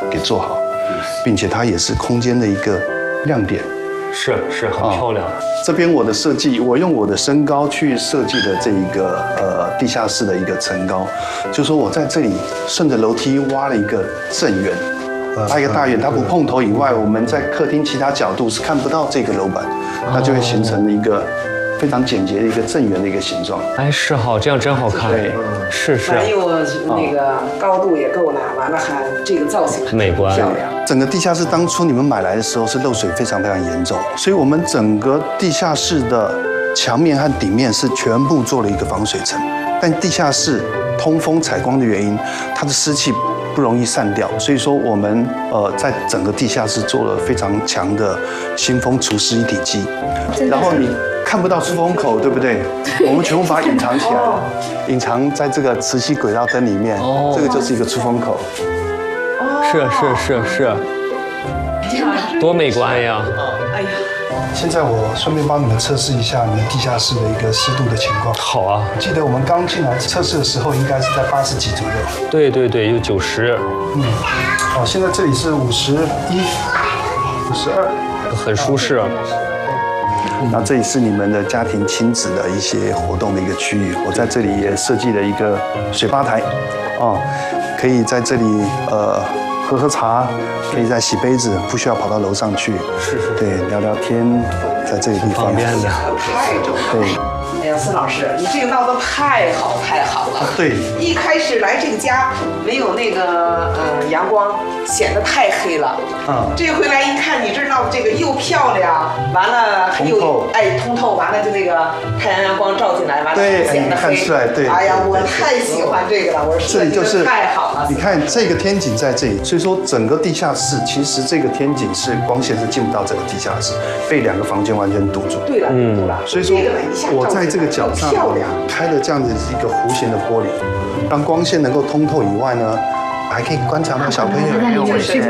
给做好，并且它也是空间的一个亮点。 是很漂亮。 这边我的设计，我用我的身高去设计的这一个地下室的一个层高，就是说我在这里顺着楼梯挖了一个正圆，挖一个大圆，它不碰头以外，我们在客厅其他角度是看不到这个楼板，那就会形成一个非常简洁的一个正圆的一个形状。 哎，是好，这样真好看。 对， 是。 完又那个高度也够了，完了还这个造型美观漂亮。 整个地下室当初你们买来的时候是漏水非常严重，所以我们整个地下室的墙面和底面是全部做了一个防水层。但地下室通风采光的原因，它的湿气不容易散掉，所以说我们在整个地下室做了非常强的新风除湿一体机，然后你看不到出风口，对不对？我们全部把它隐藏起来了，隐藏在这个磁吸轨道灯里面，这个就是一个出风口。 是，多美观呀！ 哎呀， 现在我顺便帮你们测试一下你们地下室的一个湿度的情况。 好啊， 记得我们刚进来测试的时候，应该是在80几左右。 对，有90。 好，现在这里是51、52， 很舒适。 那这里是你们的家庭亲子的一些活动的一个区域，我在这里也设计了一个水吧台，可以在这里喝茶，可以在洗杯子，不需要跑到楼上去。 是， 对，聊聊天，在这个地方方便的。 太重要了。 对。 哎呀，孙老师，你这个闹得太好了。 对。 一开始来这个家没有那个阳光，显得太黑了。这回来一看，你这闹的这个又漂亮，完了又通透，完了就那个太阳光照进来，完了显得黑。 看出来，对。 哎呀，我太喜欢这个了，我说这里就是太好了。 你看这个天井在这里，所以说整个地下室其实这个天井是光线是进不到整个地下室，被2个房间完全堵住。 对了， 所以说我在这个角上开了这样的一个弧形的玻璃，让光线能够通透以外呢，还可以观察到小朋友没有危险。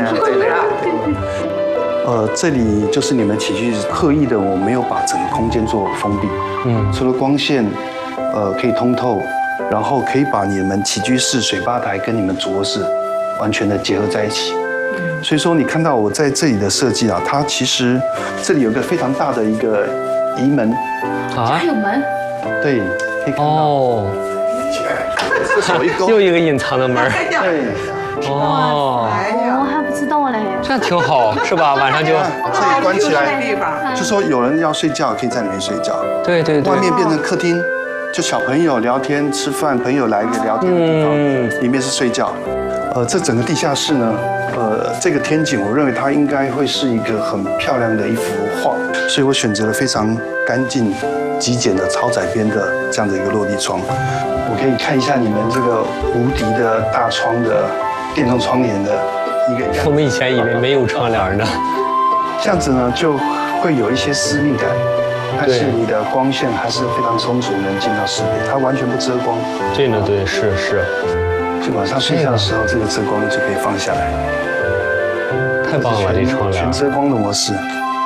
这里就是你们起居刻意的，我没有把整个空间做封闭。除了光线，可以通透，然后可以把你们起居室、水吧台跟你们主卧室完全的结合在一起。所以说，你看到我在这里的设计啊，它其实这里有一个非常大的一个移门。 还有门？ 对，可以看到。手一勾， 又一个隐藏的门。 对。 我还不知道嘞。 这样挺好，是吧？晚上就这里关起来，就说有人要睡觉，可以在里面睡觉。 对。 外面变成客厅，就小朋友聊天、吃饭，朋友来聊天的地方，里面是睡觉。这整个地下室呢，这个天井，我认为它应该会是一个很漂亮的一幅画，所以我选择了非常干净、极简的超窄边的这样的一个落地窗。我可以看一下你们这个无敌的大窗的电动窗帘的一个样子。 我们以前以为没有窗帘的， 这样子呢就会有一些私密感，但是你的光线还是非常充足，能进到室内，它完全不遮光。 对，是。 就晚上睡觉的时候，这个遮光就可以放下来。 太棒了，这窗帘。 全遮光的模式。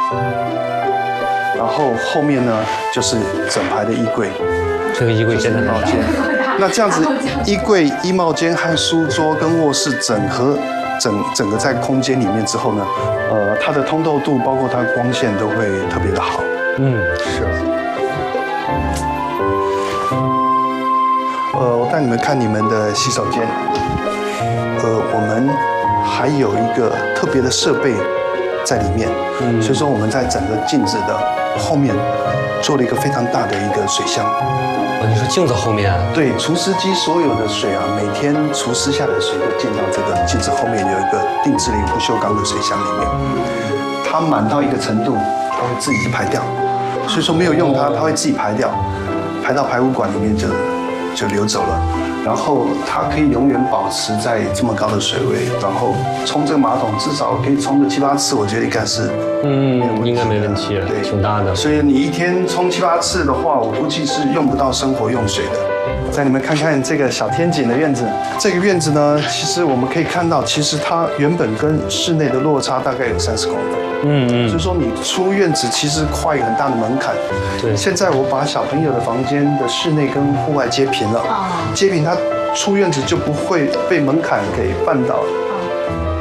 然后后面呢就是整排的衣柜。 这个衣柜真的很大。 那这样子，衣柜、衣帽间和书桌跟卧室整合，整个在空间里面之后呢，它的通透度包括它的光线都会特别的好。 是。 我带你们看你们的洗手间。我们还有一个特别的设备在里面，所以说我们在整个镜子的后面做了一个非常大的一个水箱。 你说镜子后面？ 对，除湿机所有的水啊，每天除湿下来的水都进到这个镜子后面有一个定制的一个不锈钢的水箱里面。它满到一个程度，它会自己排掉，所以说没有用它，它会自己排掉，排到排污管里面就流走了。然后它可以永远保持在这么高的水位，然后冲这个马桶至少可以冲个7、8次，我觉得应该是应该没问题，对，挺大的。 所以你一天冲7、8次的话，我估计是用不到生活用水的。带你们看看这个小天井的院子。这个院子呢，其实我们可以看到，其实它原本跟室内的落差大概有30公分。所以说你出院子其实跨一个很大的门槛。 对。 现在我把小朋友的房间的室内跟户外接平了，接平它出院子就不会被门槛给绊倒。